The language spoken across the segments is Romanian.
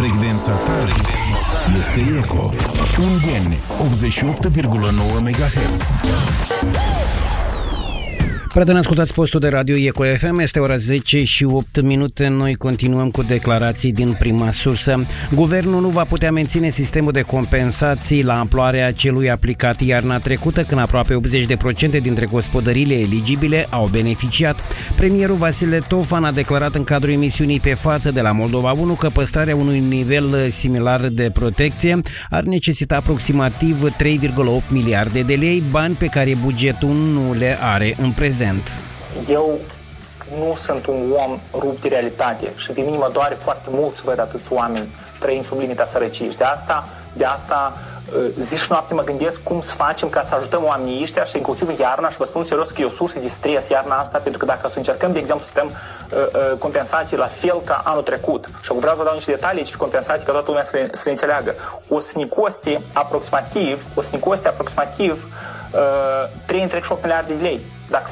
Frecvența ta este Eco. Ungheni, 88,9 MHz. Prieteni, ascultați postul de radio Eco FM, este ora 10 și 8 minute. Noi continuăm cu declarații din prima sursă. Guvernul nu va putea menține sistemul de compensații la amploarea celui aplicat iarna trecută, când aproape 80% dintre gospodăriile eligibile au beneficiat. Premierul Vasile Tofan a declarat în cadrul emisiunii Pe față de la Moldova 1 că păstrarea unui nivel similar de protecție ar necesita aproximativ 3,8 miliarde de lei, bani pe care bugetul nu le are în prezent. Eu nu sunt un om rupt de realitate și pe mine mă doare foarte mult să văd atâți oameni trăind sub limita sărăciei. Și de asta zi și noapte mă gândesc cum să facem ca să ajutăm oamenii ăștia și inclusiv iarna, și vă spun serios că e o sursă de stres iarna asta, pentru că dacă să încercăm, de exemplu, să dăm compensații la fel ca anul trecut, și vreau să vă dau niște detalii aici pe compensații ca toată lumea să le înțeleagă, o să ne coste aproximativ 3,8 miliarde de lei. Dacă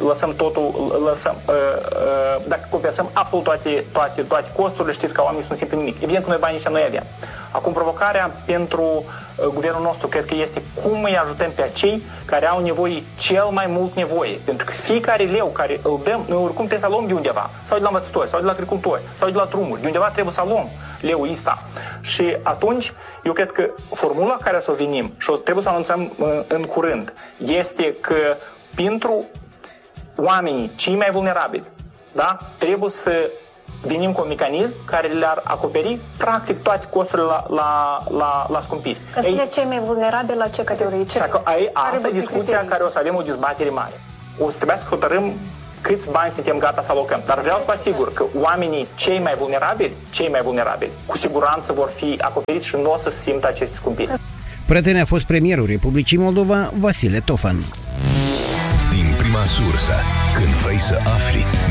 dacă compensăm absolut toate costurile, știți că oamenii sunt simplu nimic. Evident că noi banii ăștia noi avem. Acum, provocarea pentru guvernul nostru cred că este cum îi ajutăm pe acei care au nevoie cel mai mult nevoie. Pentru că fiecare leu care îl dăm, noi oricum trebuie să luăm de undeva. Sau de la învățători, sau de la agricultori, sau de la drumuri. De undeva trebuie să luăm leul ăsta. Și atunci, eu cred că formula care să o venim și o trebuie să anunțăm în curând, este că pentru oamenii cei mai vulnerabili, da, trebuie să venim cu un mecanism care le-ar acoperi practic toate costurile la scumpiri. Că spuneți cei mai vulnerabili la ce categorie? Asta e discuția care o să avem o dezbatere mare. O să trebuia să hotărâm câți bani suntem gata să alocăm. Dar vreau să vă asigur că oamenii cei mai vulnerabili, cu siguranță vor fi acoperiți și nu o să se simtă aceste scumpiri. Prieteni, a fost premierul Republicii Moldova, Vasile Tofan. Din prima sursă, când vrei să afli